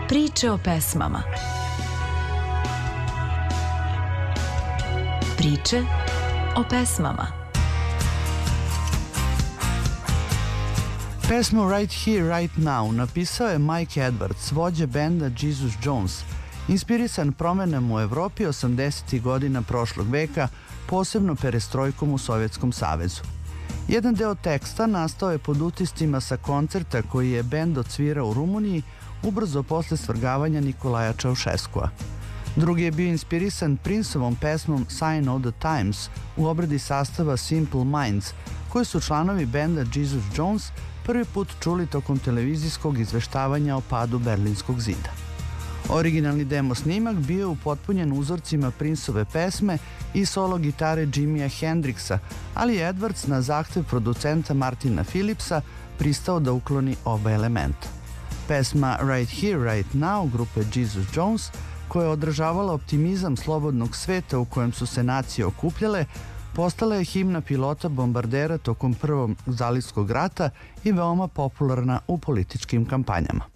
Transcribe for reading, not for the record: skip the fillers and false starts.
Priče o pesmama. Priče o pesmama. Pesmu Right Here, Right Now napisao je Mike Edwards, vođa benda Jesus Jones, inspirisan promenama u Evropi 80. godina prošlog veka, posebno perestrojkom u Sovjetskom savezu. Jedan deo teksta nastao je pod utiscima sa koncerta koji je bend odsvirao u Rumuniji ubrzo posle svrgavanja Nikolaja Čaušeskua. Drugi je bio inspirisan Princeovom pesmom Sign of the Times u obradi sastava Simple Minds, koji su članovi benda Jesus Jones prvi put čuli tokom televizijskog izveštavanja o padu Berlinskog zida. Originalni demo snimak bio je upotpunjen uzorcima Princeove pesme i solo gitare Jimija Hendrixa, ali je Edwards na zahtev producenta Martina Philipsa pristao da ukloni oba elementa. Pesma Right Here, Right Now grupe Jesus Jones, koja je odražavala optimizam slobodnog sveta u kojem su se nacije okupljale, postala je himna pilota bombardera tokom Prvog zalivskog rata i veoma popularna u političkim kampanjama.